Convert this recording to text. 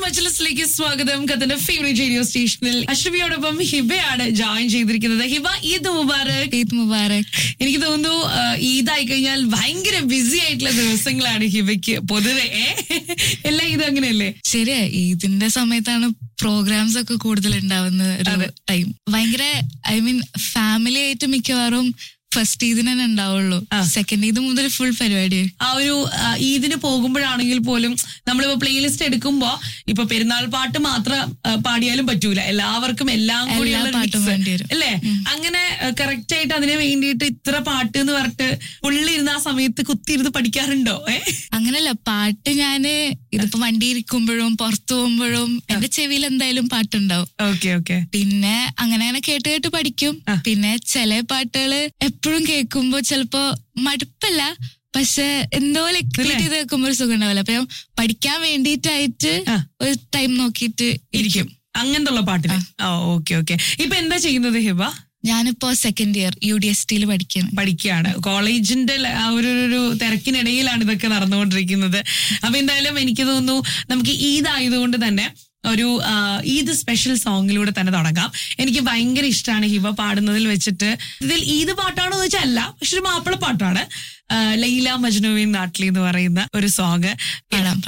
മജ്‌ലിസിലേക്ക് സ്വാഗതം. ഖത്തറിന്റെ favourite radio സ്റ്റേഷനിൽ അഷ്റഫിയോടൊപ്പം ഹിബയാണ് ജോയിൻ ചെയ്തിരിക്കുന്നത്. ഹിബ, ഈദ് മുബാറക്. ഈദ് മുബാറക്. എനിക്ക് തോന്നുന്നു ഈദായി കഴിഞ്ഞാൽ ഭയങ്കര ബിസി ആയിട്ടുള്ള ദിവസങ്ങളാണ് ഹിബയ്ക്ക് പൊതുവെ. എല്ലാ ഈദും അങ്ങനെയല്ലേ? ശരിയാ, ഈദിന്റെ സമയത്താണ് പ്രോഗ്രാംസ് ഒക്കെ കൂടുതൽ ഉണ്ടാവുന്ന ഒരു ടൈം. ഭയങ്കര ഫാമിലി ആയിട്ട് മിക്കവാറും ഫസ്റ്റ് ഈദിന് തന്നെ ഉണ്ടാവുള്ളൂ. സെക്കൻഡ് ഈദ് മുതൽ ഫുൾ പരിപാടി. ആ ഒരു ഈദിന് പോകുമ്പോഴാണെങ്കിൽ പോലും നമ്മളിപ്പോ പ്ലേലിസ്റ്റ് എടുക്കുമ്പോ ഇപ്പൊ പെരുന്നാൾ പാട്ട് മാത്രം പാടിയാലും പറ്റൂല, എല്ലാവർക്കും എല്ലാം കൂടി അല്ലേ? അങ്ങനെ കറക്റ്റ് ആയിട്ട് അതിന് വേണ്ടിയിട്ട് ഇത്ര പാട്ട് എന്ന് പറഞ്ഞിട്ട് ഉള്ളിരുന്ന് ആ സമയത്ത് കുത്തിയിരുന്ന് പഠിക്കാറുണ്ടോ? അങ്ങനല്ല, പാട്ട് ഞാന് ഇതിപ്പോ വണ്ടി ഇരിക്കുമ്പോഴും പുറത്തു പോകുമ്പോഴും എന്റെ ചെവിയിൽ എന്തായാലും പാട്ടുണ്ടാവും. ഓക്കെ. പിന്നെ അങ്ങനെ കേട്ട് കേട്ട് പഠിക്കും. പിന്നെ ചില പാട്ടുകള് എപ്പോഴും കേൾക്കുമ്പോ ചിലപ്പോ മടുപ്പല്ല, പക്ഷെ എന്തോ ചെയ്ത് കേൾക്കുമ്പോ ഒരു സുഖം ഉണ്ടാവില്ല. അപ്പൊ ഞാൻ പഠിക്കാൻ വേണ്ടിയിട്ടായിട്ട് ഒരു ടൈം നോക്കിയിട്ട് ഇരിക്കും. അങ്ങനത്തെ പാട്ടിന്. ഓക്കെ. ഇപ്പൊ എന്താ ചെയ്യുന്നത് ഹിബ? ഞാനിപ്പോ സെക്കൻഡ് ഇയർ UDST പഠിക്കുകയാണ്. കോളേജിന്റെ ഒരു തിരക്കിനിടയിലാണ് ഇതൊക്കെ നടന്നുകൊണ്ടിരിക്കുന്നത്. അപ്പൊ എന്തായാലും എനിക്ക് തോന്നുന്നു നമുക്ക് ഈദ് ആയതുകൊണ്ട് തന്നെ ഒരു ഈദ് സ്പെഷ്യൽ സോങ്ങിലൂടെ തന്നെ തുടങ്ങാം. എനിക്ക് ഭയങ്കര ഇഷ്ടമാണ് ഹിബ പാടുന്നതിൽ വെച്ചിട്ട്. ഇതിൽ ഈദ് പാട്ടാണോ എന്ന് വെച്ചാൽ അല്ല, പക്ഷെ ഒരു മാപ്പിള പാട്ടാണ്. ലൈല മജ്നുവിൻ നാട്ടിലി എന്ന് പറയുന്ന ഒരു സോങ്.